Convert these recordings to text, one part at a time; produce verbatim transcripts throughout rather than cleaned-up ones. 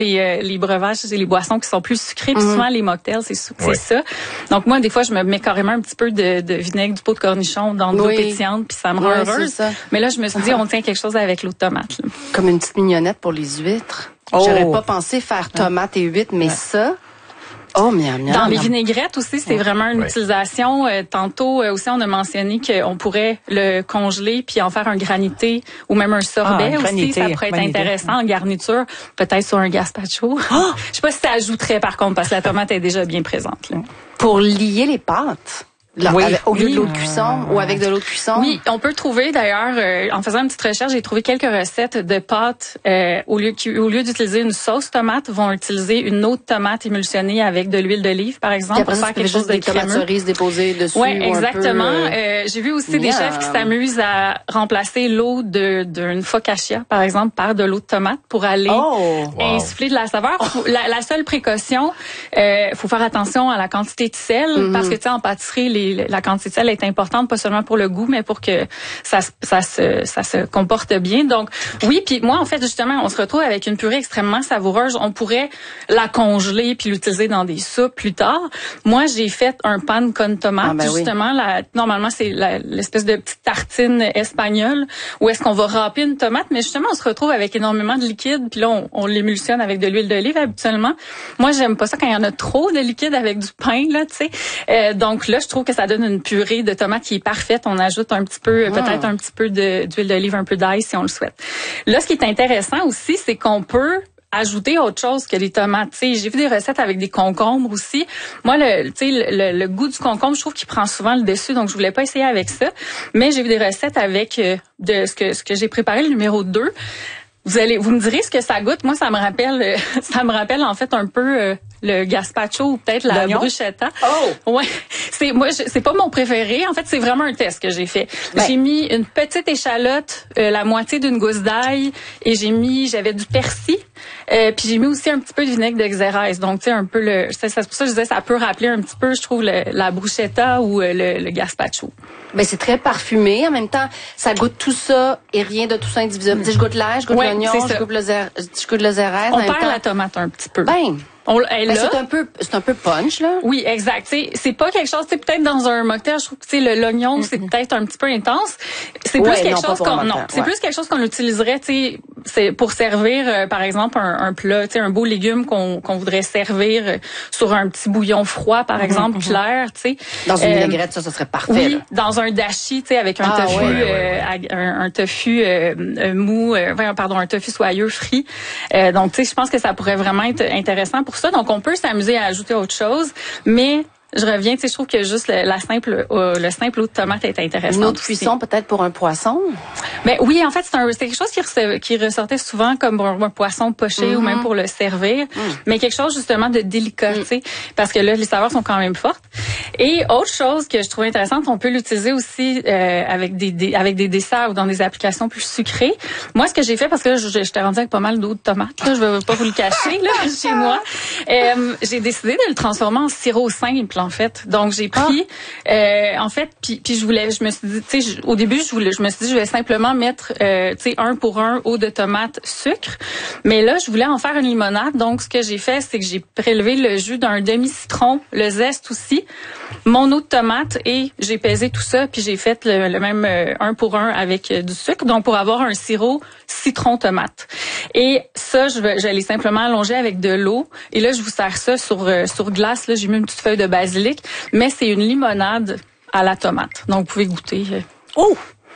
les, euh, les breuvages, c'est les boissons qui sont plus sucrées. Puis mm-hmm. souvent, les mocktails, c'est, c'est oui. ça. Donc, moi, des fois, je me mets carrément un petit peu de, de vinaigre, du pot de cornichon dans de l'eau oui. pétillante, puis ça me rend oui, heureuse. Mais là, je me suis dit, on tient quelque chose avec l'eau de tomate. Là. Comme une petite mignonnette pour les huîtres. Oh. J'aurais pas pensé faire tomate et huîtres, mais ouais. ça... Oh, miam, miam. Dans les vinaigrettes aussi, c'est ouais. vraiment une ouais. utilisation. Euh, tantôt euh, aussi, on a mentionné qu'on pourrait le congeler puis en faire un granité ou même un sorbet ah, aussi. Ça pourrait être Bonne intéressant idée. En garniture, peut-être sur un gazpacho. Oh! Je sais pas si ça ajouterait par contre parce que la tomate est déjà bien présente. Là. Pour lier les pâtes. Là, oui, avec, au lieu oui. de l'eau de cuisson ou avec de l'eau de cuisson. Oui, on peut trouver d'ailleurs, euh, en faisant une petite recherche, j'ai trouvé quelques recettes de pâtes euh, au lieu au lieu d'utiliser une sauce tomate, vont utiliser une eau de tomate émulsionnée avec de l'huile d'olive, par exemple, pour faire quelque chose de crémeux. Des tomates cerises déposées dessus. Oui, exactement. Un peu, euh... Euh, j'ai vu aussi yeah. des chefs qui s'amusent à remplacer l'eau de d'une focaccia, par exemple, par de l'eau de tomate pour aller oh, wow. insuffler de la saveur. Oh. La, la seule précaution, euh, faut faire attention à la quantité de sel mm-hmm. parce que tu sais en pâtisserie les la quantité de sel est importante, pas seulement pour le goût, mais pour que ça, ça, se, ça se comporte bien. Donc, oui, puis moi, en fait, justement, on se retrouve avec une purée extrêmement savoureuse. On pourrait la congeler puis l'utiliser dans des soupes plus tard. Moi, j'ai fait un pan con tomate, ah ben justement. Oui. La, normalement, c'est la, l'espèce de petite tartine espagnole où est-ce qu'on va râper une tomate, mais justement, on se retrouve avec énormément de liquide, puis là, on, on l'émulsionne avec de l'huile d'olive habituellement. Moi, j'aime pas ça quand il y en a trop de liquide avec du pain, là, tu sais. Euh, donc là, je trouve que ça donne une purée de tomates qui est parfaite. On ajoute un petit peu, mmh. peut-être un petit peu de, d'huile d'olive, un peu d'ail si on le souhaite. Là, ce qui est intéressant aussi, c'est qu'on peut ajouter autre chose que les tomates. T'sais, j'ai vu des recettes avec des concombres aussi. Moi, le, le, le, le goût du concombre, je trouve qu'il prend souvent le dessus, donc je voulais pas essayer avec ça. Mais j'ai vu des recettes avec euh, de ce que ce que j'ai préparé, le numéro deux. Vous allez, vous me direz ce que ça goûte. Moi, ça me rappelle, euh, ça me rappelle en fait un peu euh, le gazpacho ou peut-être la L'oignon? Bruschetta. Oh, ouais. C'est moi, je, c'est pas mon préféré. En fait, c'est vraiment un test que j'ai fait. Ben. J'ai mis une petite échalote, euh, la moitié d'une gousse d'ail, et j'ai mis, j'avais du persil. Euh, puis j'ai mis aussi un petit peu de vinaigre de xérès. Donc, tu sais, un peu le... C'est, c'est pour ça que je disais, ça peut rappeler un petit peu, je trouve, le, la bruschetta ou euh, le, le gazpacho. Ben c'est très parfumé. En même temps, ça goûte tout ça et rien de tout ça individuel. Mm. Je goûte l'ail, je goûte ouais, l'oignon, je goûte le zère, je goûte le xérès. On perd temps, la tomate un petit peu. Ben... On, elle ben, c'est un peu, c'est un peu punch, là. Oui, exact. T'sais, c'est pas quelque chose, c'est peut-être dans un mocktail, je trouve que le, l'oignon, mm-hmm. c'est peut-être un petit peu intense. C'est plus ouais, quelque non, chose qu'on, non, c'est ouais. plus quelque chose qu'on utiliserait, tu sais, c'est pour servir, euh, par exemple, un, un plat, tu sais, un beau légume qu'on, qu'on voudrait servir euh, sur un petit bouillon froid, par mm-hmm, exemple, mm-hmm. clair, tu sais. Dans une vinaigrette, ça, ça serait parfait. Oui, là. Dans un dashi, tu sais, avec un ah, tofu, ouais, ouais, ouais. Euh, un, un tofu euh, euh, mou, euh, pardon, un tofu soyeux frit. Euh, donc, tu sais, je pense que ça pourrait vraiment être intéressant pour ça. Donc, on peut s'amuser à ajouter autre chose, mais je reviens, tu sais, je trouve que juste le, la simple, euh, le simple eau de tomate est intéressant. Une autre cuisson peut-être pour un poisson? Ben oui, en fait, c'est, un, c'est quelque chose qui, rece, qui ressortait souvent comme un, un poisson poché mm-hmm. ou même pour le servir, mm. mais quelque chose justement de délicat, mm. tu sais, parce que là, les saveurs sont quand même fortes. Et autre chose que je trouve intéressante, on peut l'utiliser aussi euh, avec des, des avec des desserts ou dans des applications plus sucrées. Moi, ce que j'ai fait, parce que là, je, je t'ai rendu avec pas mal d'eau de tomate, là, je vais pas vous le cacher là, chez moi, euh, j'ai décidé de le transformer en sirop simple. En fait, donc j'ai pris, ah. euh, en fait, puis puis je voulais, je me suis dit, tu sais, au début je voulais, je me suis dit, je vais simplement mettre, euh, tu sais, un pour un eau de tomate, sucre, mais là je voulais en faire une limonade, donc ce que j'ai fait, c'est que j'ai prélevé le jus d'un demi citron, le zeste aussi, mon eau de tomate et j'ai pesé tout ça, puis j'ai fait le, le même euh, un pour un avec euh, du sucre, donc pour avoir un sirop citron tomate. Et ça, je vais, je l'ai simplement allongé avec de l'eau. Et là, je vous sers ça sur euh, sur glace. Là, j'ai mis une petite feuille de basilic, mais c'est une limonade à la tomate. Donc, vous pouvez goûter. Oh!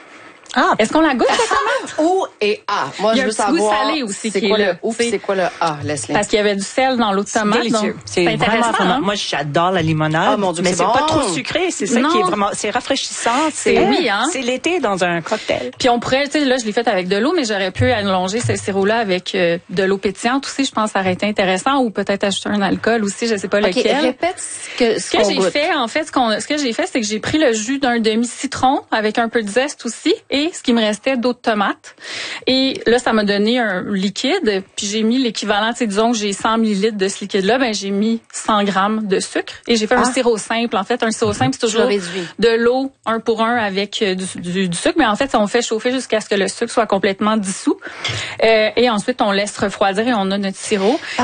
Ah, est-ce qu'on la goûte, la tomate? O et A. Moi, je veux savoir. Il y a un goût salé aussi c'est qui quoi est le là. O, c'est quoi le A, Leslie? Parce qu'il y avait du sel dans l'eau de tomate. C'est donc c'est, c'est intéressant. Vraiment, hein? Moi, j'adore la limonade. Oh mon Dieu, mais c'est, c'est bon. pas trop sucré. C'est ça non. qui est vraiment, c'est rafraîchissant. C'est, oui, hein? C'est l'été dans un cocktail. Puis on pourrait, tu sais, là, je l'ai fait avec de l'eau, mais j'aurais pu allonger ce sirop-là avec euh, de l'eau pétillante aussi. Je pense que ça aurait été intéressant, ou peut-être ajouter un alcool aussi. Je sais pas okay, lequel. Répète ce que, ce, ce que qu'on j'ai goûte. fait, en fait, ce, qu'on, ce que j'ai fait, c'est que j'ai pris le jus d'un demi citron avec un peu de zeste aussi, et et ce qui me restait d'eau de tomate. Et là, ça m'a donné un liquide. Puis j'ai mis l'équivalent, tu sais, disons que j'ai cent millilitres de ce liquide-là, ben j'ai mis cent grammes de sucre. Et j'ai fait ah. un sirop simple. En fait, un sirop simple, c'est toujours de l'eau un pour un avec du, du, du sucre. Mais en fait, on fait chauffer jusqu'à ce que le sucre soit complètement dissous. Euh, et ensuite, on laisse refroidir et on a notre sirop.